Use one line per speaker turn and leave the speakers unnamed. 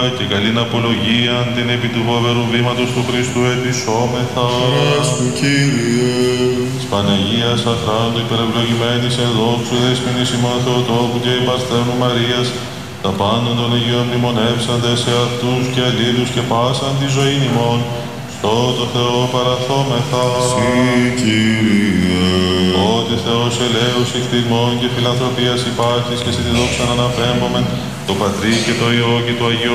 και καλήν απολογίαν την επί του φοβερού βήματος του Χριστού ετισόμεθα.
Χριστού Κύριε.
Της Παναγίας Αχράντου υπερευλογημένης εν δόξου δεσποινής ημών Θεοτόκου και υπαρθένου Μαρίας, τα πάντων των Αγίων μνημονεύσαντες σε αυτούς και αλλήλους και πάσαν τη ζωήν ημών, στο το Θεό παραθόμεθα.
Συ Κύριε.
Ότι Θεός ελέους εκτιμών και φιλανθρωπίας υπάρχεις και σε τη δόξαν αναπέμπομεν, το Πατρί και το Υιό και το Αγίο